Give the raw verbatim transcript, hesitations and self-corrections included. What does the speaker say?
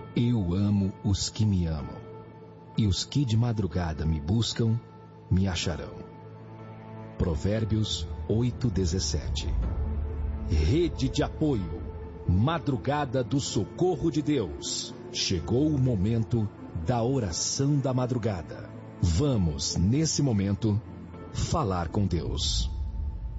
Eu amo os que me amam, e os que de madrugada me buscam, me acharão. Provérbios oito, dezessete. Rede de apoio, madrugada do socorro de Deus. Chegou o momento da oração da madrugada. Vamos, nesse momento, falar com Deus.